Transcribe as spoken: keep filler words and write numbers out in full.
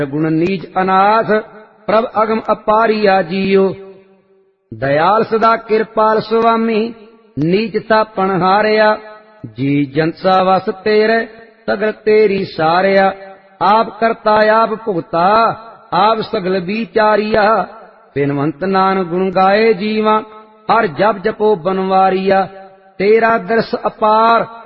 गुण नीच अनाथ प्रभ अगम अपारिया जियो। दयाल सदा कृपाल स्वामी नीचता पणहारिया। जी जनसा वस तेरे सगल तेरी सारिया। आप करता आप भुगता आप सगल विचारिया। बिनवंत नान गुण गाए जीवा हर जप जपो बनवारिया। तेरा दर्श अपार